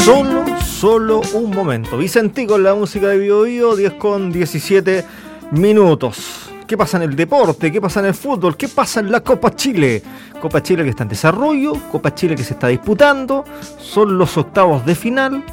Solo un momento. Vicentico en la música de Bio Bio, 10:17 minutos. ¿Qué pasa en el deporte? ¿Qué pasa en el fútbol? ¿Qué pasa en la Copa Chile? Copa Chile que está en desarrollo, Copa Chile que se está disputando, son los octavos de final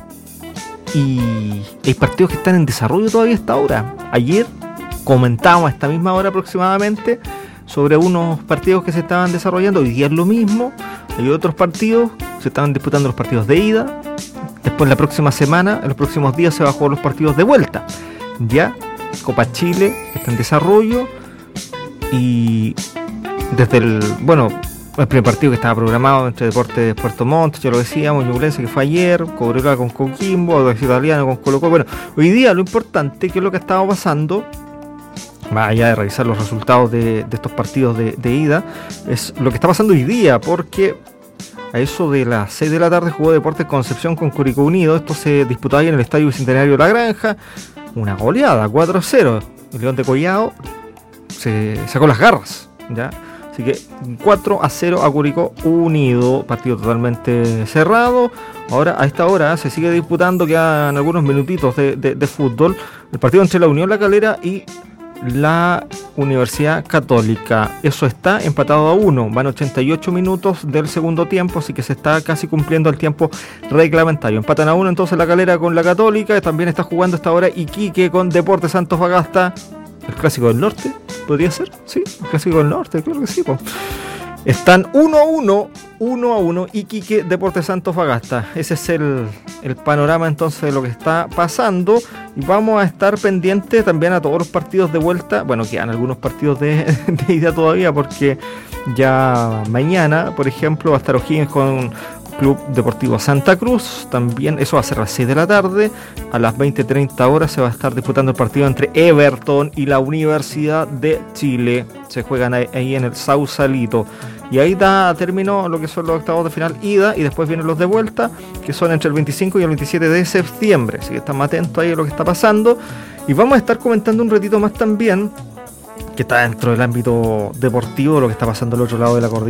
y hay partidos que están en desarrollo todavía a esta hora. Ayer comentábamos a esta misma hora aproximadamente sobre unos partidos que se estaban desarrollando, hoy día es lo mismo, hay otros partidos, se estaban disputando los partidos de ida, después la próxima semana, en los próximos días se va a jugar los partidos de vuelta. Ya, Copa Chile está en desarrollo y desde el primer partido que estaba programado entre Deportes Puerto Montt, ya lo decíamos, Ñublense que fue ayer, Cobreloa con Coquimbo, Audax Italiano con Colo-Colo. Bueno, hoy día lo importante, que es lo que estaba pasando, más allá de revisar los resultados de estos partidos de ida, es lo que está pasando hoy día, porque a eso de las 6 de la tarde jugó Deportes Concepción con Curicó Unido. Esto se disputó ahí en el Estadio Bicentenario de La Granja. Una goleada, 4-0. El León de Collado se sacó las garras, ¿ya? Así que 4-0 a Curicó Unido. Partido totalmente cerrado. Ahora, a esta hora, se sigue disputando, quedan algunos minutitos de fútbol. El partido entre la Unión La Calera y la Universidad Católica. Eso está empatado a 1. Van 88 minutos del segundo tiempo, así que se está casi cumpliendo el tiempo reglamentario. Empatan a 1 entonces la Calera con la Católica. También está jugando esta hora Iquique con Deportes Antofagasta. El clásico del norte, ¿podría ser? Sí, el clásico del norte, claro que sí, pues. Están 1-1 Iquique Deportes Antofagasta. Ese es el panorama entonces de lo que está pasando. Y vamos a estar pendientes también a todos los partidos de vuelta. Bueno, quedan algunos partidos de ida todavía, porque ya mañana, por ejemplo, va a estar O'Higgins con Club Deportivo Santa Cruz. También eso va a ser a las 6 de la tarde. A las 20:30 horas se va a estar disputando el partido entre Everton y la Universidad de Chile. Se juegan ahí en el Sausalito. Y ahí da término lo que son los octavos de final ida, y después vienen los de vuelta, que son entre el 25 y el 27 de septiembre. Así que estamos atentos ahí a lo que está pasando. Y vamos a estar comentando un ratito más también, que está dentro del ámbito deportivo, lo que está pasando al otro lado de la cordillera.